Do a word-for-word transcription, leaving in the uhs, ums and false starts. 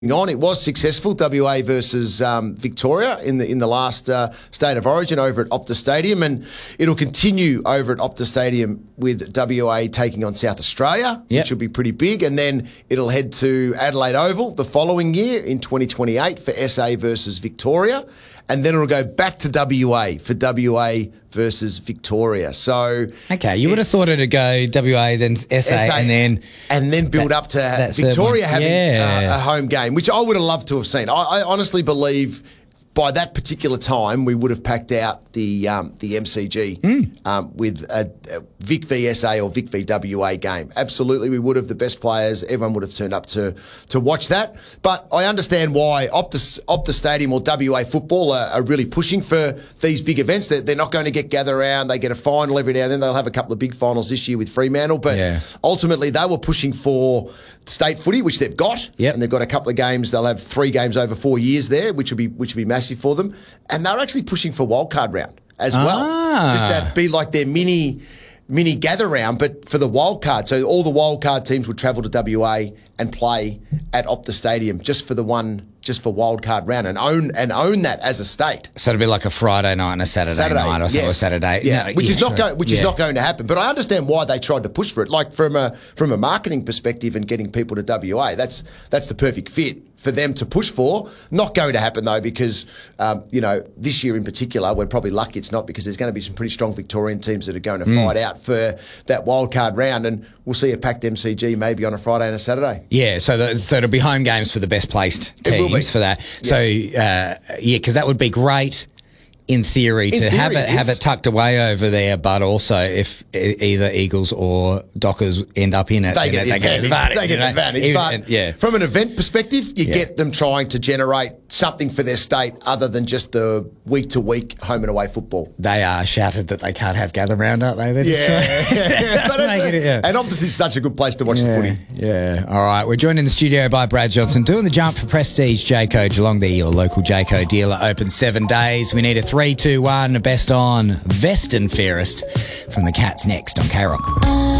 on. It was successful, W A versus um, Victoria in the in the last uh, State of Origin over at Optus Stadium, and it'll continue over at Optus Stadium with W A taking on South Australia, yep. which will be pretty big, and then it'll head to Adelaide Oval the following year in twenty twenty-eight for S A versus Victoria, and then it'll go back to W A for W A versus Victoria. So okay, you would have thought it'd go W A, then S A, S A and then and then build that, up to Victoria having yeah. uh, a home game, which I would have loved to have seen. I, I honestly believe by that particular time we would have packed out the um, the M C G mm. um, with a, a Vic v S A or Vic v W A game. Absolutely, we would have. The best players, everyone would have turned up to to watch that. But I understand why Optus Optus Stadium or W A Football are, are really pushing for these big events. They're, they're not going to get gather around. They get a final every now and then. They'll have a couple of big finals this year with Fremantle. But yeah. ultimately, they were pushing for state footy, which they've got, yep. and they've got a couple of games. They'll have three games over four years there, which will be which will be massive for them. And they're actually pushing for wildcard round as well, ah. just that be like their mini mini gather round, but for the wildcard. So all the wildcard teams would travel to W A and play at Optus Stadium just for the one, just for wildcard round, and own and own that as a state. So it'd be like a Friday night and a Saturday, Saturday night, or yes. a Saturday, yeah, no, which yeah, is not sure. going, which yeah. is not going to happen. But I understand why they tried to push for it. Like from a from a marketing perspective and getting people to W A, that's that's the perfect fit for them to push for. Not going to happen though, because um, you know, this year in particular, we're probably lucky it's not, because there's going to be some pretty strong Victorian teams that are going to mm. fight out for that wildcard round, and we'll see a packed M C G maybe on a Friday and a Saturday. Yeah, so the, so it'll be home games for the best placed teams for that. Yes. So uh, yeah, because that would be great. In theory, in to theory, have it yes. have it tucked away over there, but also if either Eagles or Dockers end up in it, they get, they the advantage. advantage. They get know? advantage. Even, but and, yeah. from an event perspective, you yeah. get them trying to generate something for their state other than just the week-to-week home and away football. They are shouted that they can't have gather round, aren't they? They're yeah. but it's a, it, yeah. And obviously it's such a good place to watch yeah. the footy. Yeah. All right. We're joined in the studio by Brad Johnson, doing the jump for Prestige Jayco Geelong. They're your local Jayco dealer, open seven days. We need a three two one. Best on Vest and Fairest from the Cats next on K-Rock.